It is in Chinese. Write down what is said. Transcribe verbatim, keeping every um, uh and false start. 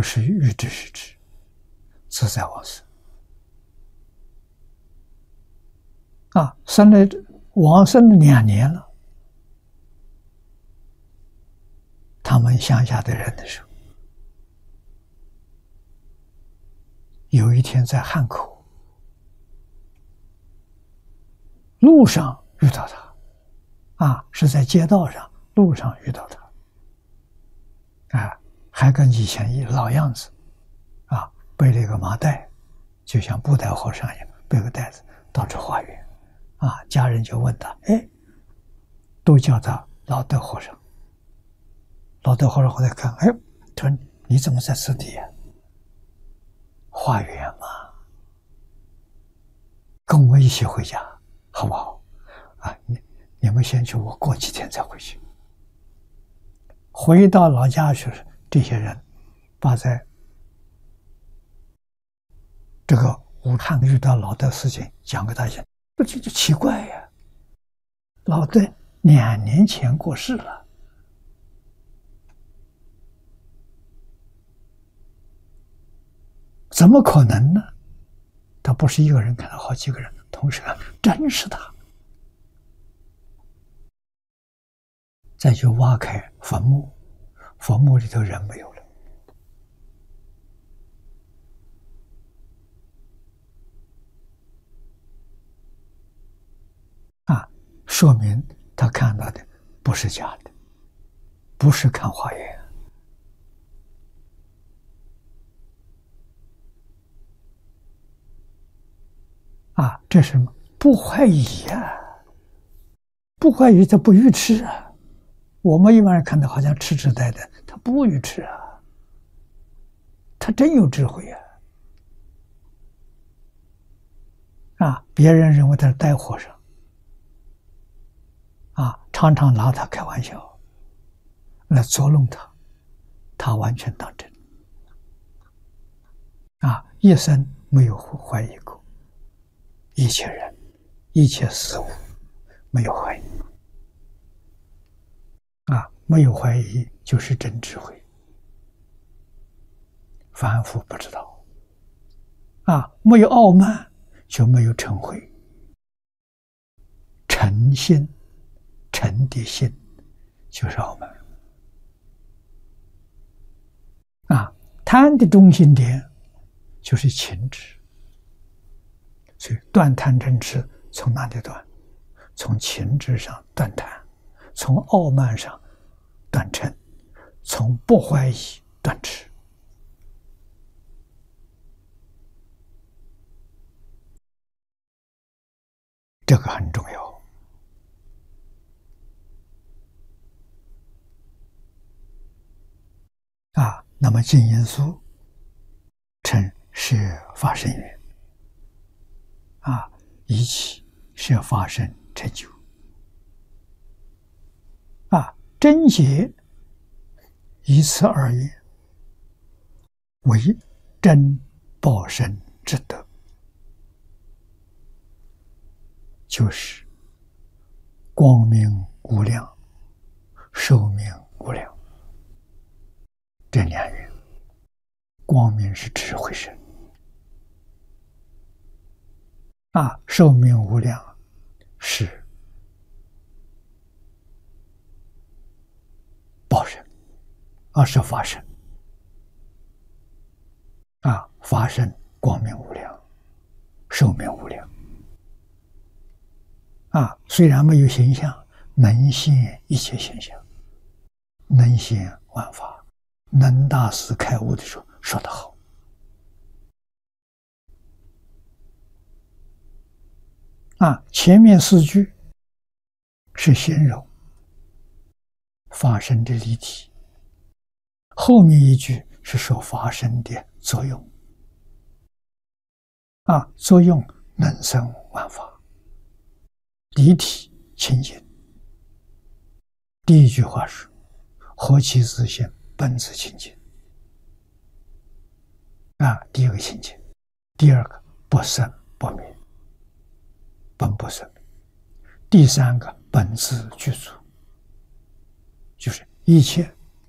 是欲知是知，自在往生。啊，生了往生了两年了，他们乡下的人的时候，有一天在汉口路上遇到他，啊，是在街道上路上遇到他，啊，还跟以前一老样子，啊，背了一个麻袋，就像布袋和尚一样，背个袋子到处化缘，啊，家人就问他，哎，都叫他老德和尚。老德和尚后来看，哎，他说你怎么在此地呀？化缘嘛，跟我们一起回家，好不好？啊，你你们先去，我过几天再回去。回到老家去，这些人把在这个武汉遇到老德事情讲给大家，不这就奇怪呀？老德两年前过世了，怎么可能呢？他不是一个人看到好几个人同时看，真是他。再去挖开坟墓，坟墓里头人没有了，啊，说明他看到的不是假的，不是看化缘。啊，这是什么？不怀疑啊！不怀疑，他不愚痴啊！我们一般人看到好像痴痴呆呆，他不愚痴啊，他真有智慧啊！啊，别人认为他是呆和尚，啊，常常拿他开玩笑，来捉弄他，他完全当真，啊，一生没有怀疑过。一切人，一切事物，没有怀疑，啊，没有怀疑就是真智慧。凡夫不知道，啊，没有傲慢就没有嗔恚，嗔心、嗔的心就是傲慢，啊，贪的中心点就是情执。所以断贪嗔痴从哪里断？从情执上断贪，从傲慢上断嗔，从不怀疑断痴。这个很重要。啊，那么净因素称是发生缘。啊，一起是发生成就。啊，真结以此而言，为真报身之德，就是光明无量，寿命无量。这两缘，光明是智慧身。啊，寿命无量是报身，啊，是法身。啊，法身光明无量，寿命无量。啊，虽然没有形象，能现一切现象，能现万法。能大师开悟的时候说得好。啊，前面四句是形容法身的立体，后面一句是说法身的作用。啊，作用能生万法，立体清净。第一句话是何其自性，本自清净。啊，第一个清净。第二个不生不灭，本不生。第三个本自具足，就是一切